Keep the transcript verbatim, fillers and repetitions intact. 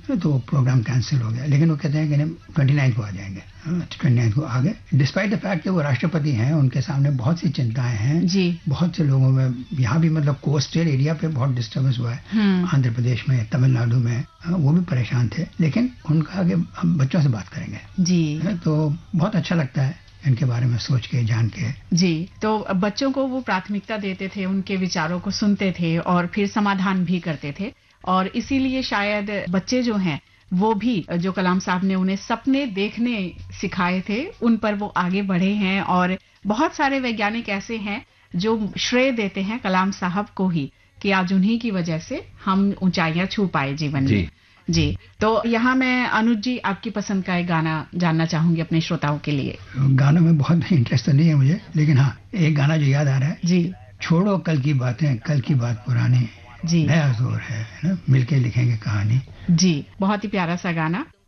तो programme cancel हो गया, लेकिन वो कहते हैं कि नहीं ट्वेंटी नाइन्थ को आ जाएंगे, ट्वेंटी नाइन्थ को आ गए, डिस्पाइट द फैक्ट कि वो राष्ट्रपति हैं, उनके सामने बहुत सी चिंताएं हैं जी। बहुत से लोगों में यहाँ भी मतलब कोस्टल एरिया पे बहुत डिस्टर्बेंस हुआ है, आंध्र प्रदेश में, तमिलनाडु में, वो भी परेशान थे, लेकिन उनका आगे हम बच्चों से बात करेंगे जी। तो बहुत अच्छा लगता है इनके बारे में सोच के, जान के जी। तो बच्चों को वो प्राथमिकता देते थे, उनके विचारों को सुनते थे और फिर समाधान भी करते थे, और इसीलिए शायद बच्चे जो हैं वो भी जो कलाम साहब ने उन्हें सपने देखने सिखाए थे, उन पर वो आगे बढ़े हैं। और बहुत सारे वैज्ञानिक ऐसे हैं जो श्रेय देते हैं कलाम साहब को ही कि आज उन्हीं की वजह से हम ऊंचाइयां छू पाए जीवन में जी। तो यहाँ मैं अनुज जी आपकी पसंद का एक गाना जानना चाहूंगी अपने श्रोताओं के लिए। गानों में बहुत इंटरेस्ट तो नहीं है मुझे, लेकिन हाँ एक गाना जो याद आ रहा है जी, छोड़ो कल की बातें, कल की बात पुरानी जी, नया जोर है, है ना, मिलके लिखेंगे कहानी जी। बहुत ही प्यारा सा गाना।